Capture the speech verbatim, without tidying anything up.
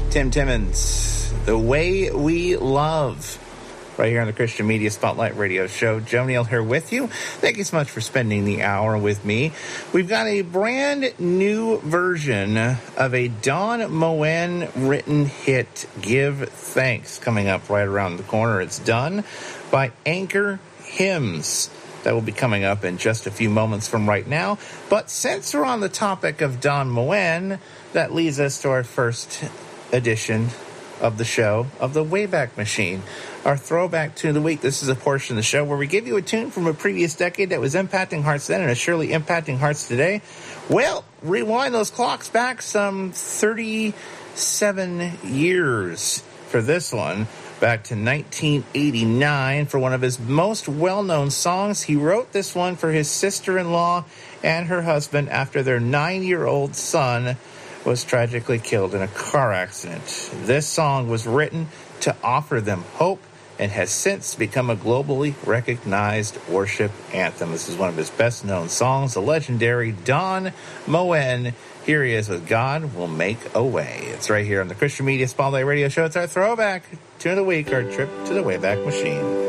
Tim Timmons, The Way We Love, right here on the Christian Media Spotlight Radio Show. Joe Neal here with you. Thank you so much for spending the hour with me. We've got a brand new version of a Don Moen written hit, Give Thanks, coming up right around the corner. It's done by Anchor Hymns. That will be coming up in just a few moments from right now. But since we're on the topic of Don Moen, that leads us to our first edition of the show of the Wayback Machine, our throwback tune of the week. This is a portion of the show where we give you a tune from a previous decade that was impacting hearts then and is surely impacting hearts today. Well, rewind those clocks back some thirty-seven years for this one, back to nineteen eighty-nine for one of his most well-known songs. He wrote this one for his sister-in-law and her husband after their nine-year-old son was tragically killed in a car accident. This song was written to offer them hope and has since become a globally recognized worship anthem. This is one of his best-known songs, the legendary Don Moen. Here he is with God Will Make a Way. It's right here on the Christian Media Spotlight Radio Show. It's our throwback tune of the week, our trip to the Wayback Machine.